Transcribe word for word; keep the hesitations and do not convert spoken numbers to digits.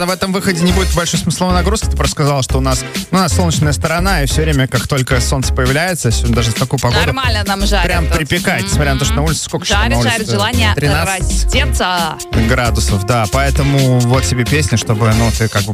В этом выходе не будет большой смысловой нагрузки. Ты просто сказала, что у нас, ну, у нас солнечная сторона, и все время, как только солнце появляется, сегодня даже в такую погоду Нормально нам жарит. прям тут. припекает, несмотря на то, что на улице сколько Жарит, сейчас на улице? жарит, желание тринадцать раздеться. градусов, да. Поэтому вот тебе песня, чтобы, ну, ты как бы